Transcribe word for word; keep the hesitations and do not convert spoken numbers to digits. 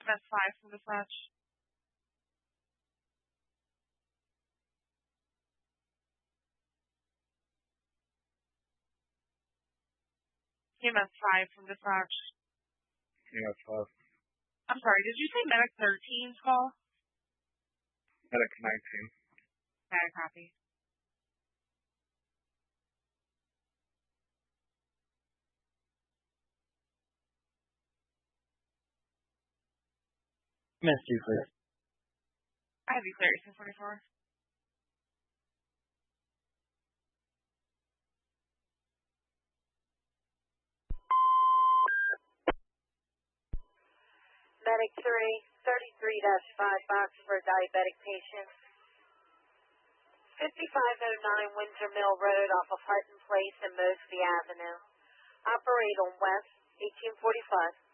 That's five from dispatch. E M S five from dispatch. E M S five. I'm sorry, did you say Medic thirteen's call? Medic nineteen. Bad copy. Miss you, please. I have you clear, eighteen forty-four. Medic three, thirty-three dash five box for a diabetic patient. fifty-five oh nine Windsor Mill Road off of Harton Place and Mosby Avenue. Operate on West eighteen forty-five.